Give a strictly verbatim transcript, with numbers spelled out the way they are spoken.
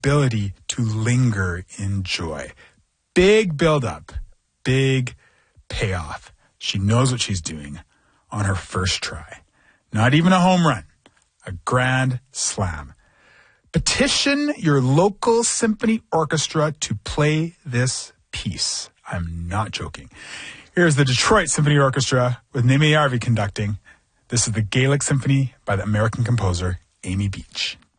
ability to linger in joy. Big build-up, big payoff. She knows what she's doing on her first try. Not even a home run, a grand slam. Petition your local symphony orchestra to play this piece. I'm not joking. Here's the Detroit Symphony Orchestra with Nimi Yarvi conducting. This is the Gaelic Symphony by the American composer Amy Beach.